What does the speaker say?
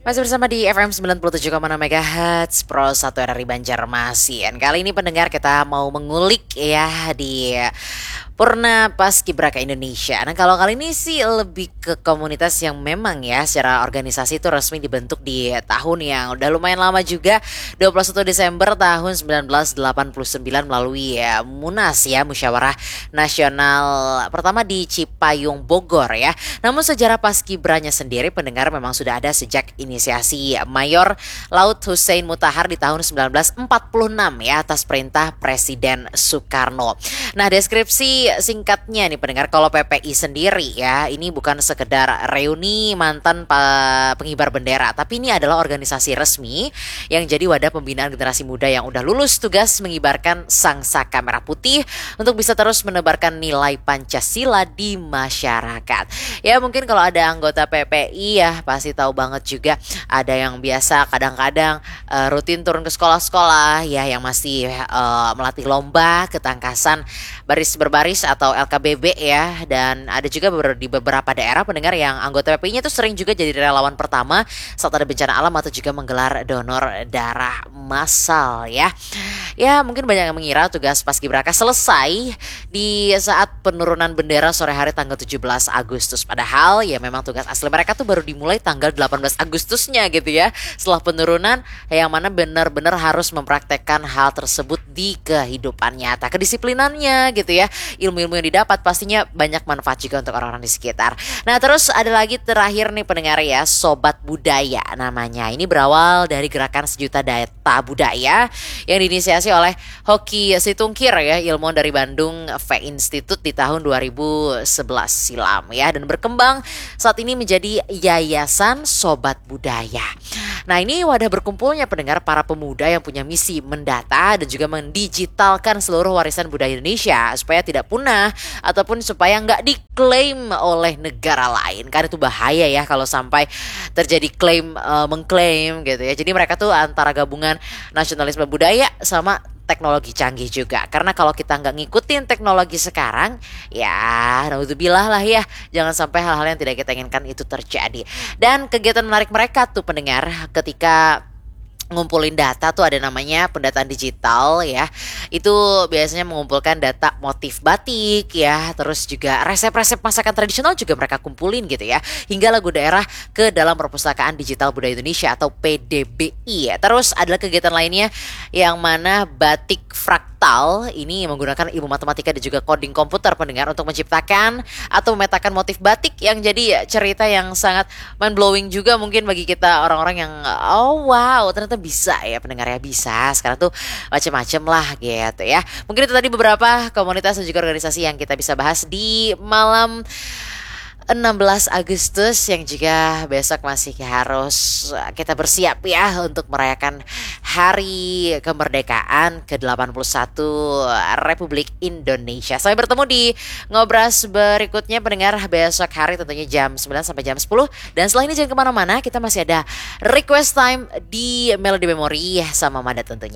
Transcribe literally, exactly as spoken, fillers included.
Masih bersama di F M sembilan puluh tujuh koma enam MHz Pro satu R R I Banjarmasin. Kali ini pendengar kita mau mengulik ya di Purna Paskibraka Indonesia. Nah kalau kali ini sih lebih ke komunitas yang memang ya secara organisasi itu resmi dibentuk di tahun yang udah lumayan lama juga, dua puluh satu Desember tahun sembilan belas delapan puluh sembilan melalui ya Munas ya Musyawarah Nasional pertama di Cipayung Bogor ya. Namun sejarah Paskibranya sendiri pendengar memang sudah ada sejak inisiasi Mayor Laut Hussein Mutahar di tahun sembilan belas empat puluh enam ya atas perintah Presiden Soekarno. Nah deskripsi singkatnya nih pendengar, kalau P P I sendiri ya ini bukan sekedar reuni mantan pengibar bendera, tapi ini adalah organisasi resmi yang jadi wadah pembinaan generasi muda yang udah lulus tugas mengibarkan sangsaka merah putih untuk bisa terus menebarkan nilai Pancasila di masyarakat. Ya mungkin kalau ada anggota P P I ya pasti tahu banget juga ada yang biasa kadang-kadang uh, rutin turun ke sekolah-sekolah ya yang masih uh, melatih lomba ketangkasan baris berbaris atau L K B B ya, dan ada juga di beberapa daerah pendengar yang anggota P P I-nya itu sering juga jadi relawan pertama saat ada bencana alam atau juga menggelar donor darah massal ya. Ya mungkin banyak yang mengira tugas Paskibraka selesai di saat penurunan bendera sore hari tanggal tujuh belas Agustus, padahal ya memang tugas asli mereka tuh baru dimulai tanggal delapan belas Agustusnya gitu ya, setelah penurunan yang mana benar-benar harus mempraktekkan hal tersebut di kehidupan nyata, kedisiplinannya gitu ya, ilmu-ilmu yang didapat pastinya banyak manfaat juga untuk orang-orang di sekitar. Nah terus ada lagi terakhir nih pendengar ya, Sobat Budaya namanya. Ini berawal dari gerakan sejuta data budaya yang diinisiasi oleh Hoki Situngkir ya, ilmuwan dari Bandung V Institute di tahun dua ribu sebelas silam ya, dan berkembang saat ini menjadi Yayasan Sobat Budaya. Nah ini wadah berkumpulnya pendengar para pemuda yang punya misi mendata dan juga mendigitalkan seluruh warisan budaya Indonesia supaya tidak punah ataupun supaya nggak diklaim oleh negara lain, karena itu bahaya ya kalau sampai terjadi klaim uh, mengklaim gitu ya. Jadi mereka tuh antara gabungan nasionalisme budaya sama teknologi canggih juga, karena kalau kita nggak ngikutin teknologi sekarang ya naudzubillah lah ya, jangan sampai hal-hal yang tidak kita inginkan itu terjadi. Dan kegiatan menarik mereka tuh pendengar ketika ngumpulin data tuh ada namanya pendataan digital ya. Itu biasanya mengumpulkan data motif batik ya, terus juga resep-resep masakan tradisional juga mereka kumpulin gitu ya, hingga lagu daerah ke dalam perpustakaan digital budaya Indonesia atau P D B I ya. Terus adalah kegiatan lainnya yang mana batik fraktal ini menggunakan ilmu matematika dan juga coding komputer pendengar untuk menciptakan atau memetakan motif batik yang jadi cerita yang sangat mind blowing juga mungkin bagi kita orang-orang yang oh wow ternyata bisa ya pendengar ya, bisa sekarang tuh macam-macam lah gitu ya. Mungkin itu tadi beberapa komunitas dan juga organisasi yang kita bisa bahas di malam enam belas Agustus yang juga besok masih harus kita bersiap ya untuk merayakan Hari Kemerdekaan ke delapan puluh satu Republik Indonesia. Sampai bertemu di ngobras berikutnya pendengar besok hari tentunya jam sembilan sampai jam sepuluh. Dan setelah ini jangan kemana-mana, kita masih ada request time di Melody Memory sama Mada tentunya.